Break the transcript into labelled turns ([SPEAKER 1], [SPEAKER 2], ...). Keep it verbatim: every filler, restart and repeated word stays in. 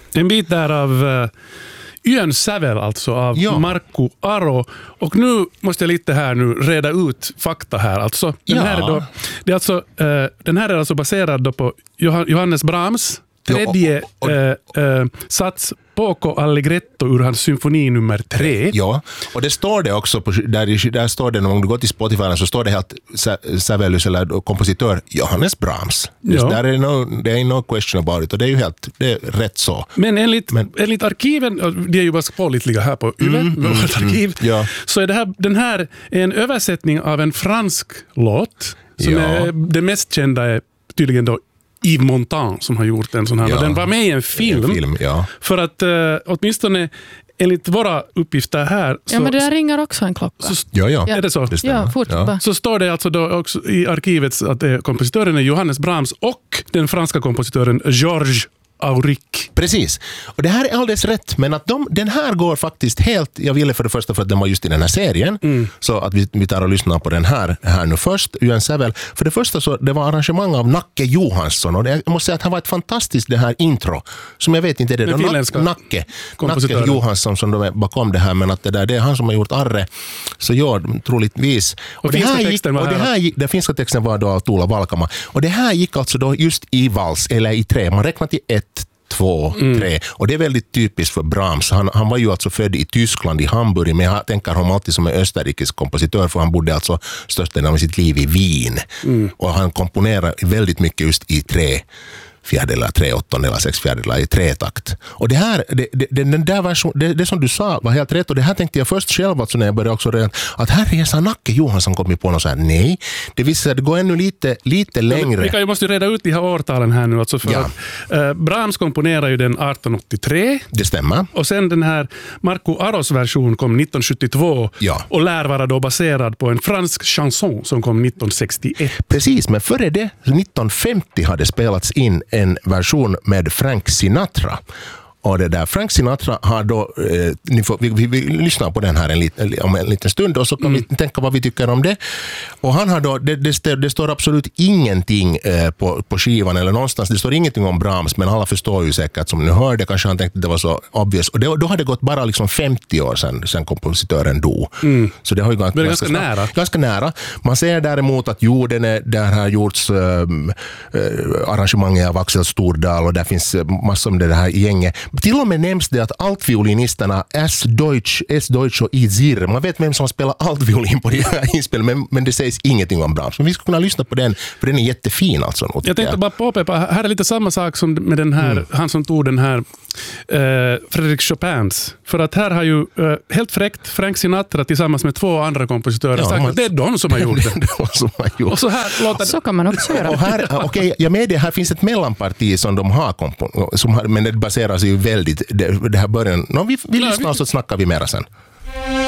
[SPEAKER 1] En bit där av uh, Yön Sävel, alltså av ja. Markku Aro. Och nu måste jag lite här nu reda ut fakta här. Alltså, den, ja. här är då, det är alltså, uh, den här är alltså baserad då på Johannes Brahms tredje ja, och, och, uh, uh, sats Poco Allegretto ur hans symfoni nummer tre.
[SPEAKER 2] Ja, och det står det också på, där, där står det, om du går till Spotify så står det helt Sävelus eller kompositör Johannes Brahms. Ja. Där är no, det är no question about it, och det är ju helt det är rätt så.
[SPEAKER 1] Men enligt, Men enligt arkiven, det är ju bara pålitliga här på Yle, mm, mm, vårt arkiv, mm, ja. så är det här, den här är en översättning av en fransk låt som ja. är, det mest kända är tydligen då Yves Montand som har gjort en sån här. Ja, och den var med i en film. En film ja. För att uh, åtminstone enligt våra uppgifter här... Så,
[SPEAKER 3] ja, men det där ringer också en klocka.
[SPEAKER 2] Så, ja, ja.
[SPEAKER 1] Är det så?
[SPEAKER 2] Det
[SPEAKER 3] ja, fort ja.
[SPEAKER 1] Så står det alltså då också i arkivet att eh, kompositören är Johannes Brahms och den franska kompositören Georges Auric.
[SPEAKER 2] Precis. Och det här är alldeles rätt, men att de, den här går faktiskt helt, jag ville för det första för att den var just i den här serien, mm. så att vi, vi tar och lyssnar på den här, här nu först, Yön Sävel. För det första så det var arrangemang av Nacke Johansson, och det, jag måste säga att han var ett fantastiskt det här intro, som jag vet inte är det,
[SPEAKER 1] det
[SPEAKER 2] Nacke, Nacke, Nacke Johansson som då är bakom det här, men att det där det är han som har gjort Arre, så gör troligtvis. Och, och det här gick, och det här gick, den finska texten var då av Tuula Valkama, och det här gick alltså då just i vals, eller i tre, man räknar till ett två, mm. tre. Och det är väldigt typiskt för Brahms. Han, han var ju alltså född i Tyskland, i Hamburg, men jag tänker honom alltid som en österrikisk kompositör, för han bodde alltså största delen av sitt liv i Wien. Mm. Och han komponerar väldigt mycket just i tre fjärdedelar, tre åttondelar, sex fjärdedelar i tretakt. Och det här, det, det, den där version, det, det som du sa var helt rätt, och det här tänkte jag först själv alltså när jag började också redan, att här är Nacke Johansson kommit på något så här, nej, det visar sig att det går ännu lite, lite längre.
[SPEAKER 1] Vi kan ju måste reda ut de här årtalen här nu, alltså för ja. att äh, Brahms komponerar ju den arton åttiotre.
[SPEAKER 2] Det stämmer.
[SPEAKER 1] Och sen den här Markku Aros version kom nitton sjuttiotvå
[SPEAKER 2] ja.
[SPEAKER 1] och lär vara då baserad på en fransk chanson som kom nitton sextioett.
[SPEAKER 2] Precis, men före det, nitton femtio hade spelats in en version med Frank Sinatra. Och det där Frank Sinatra har då eh, ni får, vi, vi, vi lyssnar på den här en, lit, om en liten stund, och så kan mm. vi tänka vad vi tycker om det. Och han har då det, det, det står absolut ingenting eh, på, på skivan eller någonstans, det står ingenting om Brahms, men alla förstår ju säkert som ni hörde, kanske han tänkte att det var så obvious. Och det, då hade det gått bara liksom femtio år sedan, sedan kompositören dog. Mm. Så det har ju gått
[SPEAKER 1] ganska, ganska nära.
[SPEAKER 2] Ganska nära. Man ser däremot att jorden är, där har gjorts äh, äh, arrangemang av Axel Stordal, och där finns massor om det här gänget. Till och med nämns det att altviolinisterna S. Deutsch, S. Deutsch och Izir, man vet vem som spelar altviolin på det här inspel, men, men det sägs ingenting om Brahms. Men vi ska kunna lyssna på den, för den är jättefin alltså.
[SPEAKER 1] Jag tänkte jag. bara påpeka, här är lite samma sak som med den här, mm. han som tog den här eh, Fredrik Chopins. För att här har ju eh, helt fräckt Frank Sinatra tillsammans med två andra kompositörer ja, sagt man, att det är de som har gjort det.
[SPEAKER 2] det, det som har gjort.
[SPEAKER 1] Och så här låter
[SPEAKER 3] så kan man också göra.
[SPEAKER 2] Och här, okej, okay, jag med det, här finns ett mellanparti som de har, kompo- som har men det baseras ju väldigt det, det här början. No, vi vi lyssnar vi, så snackar vi mera sen.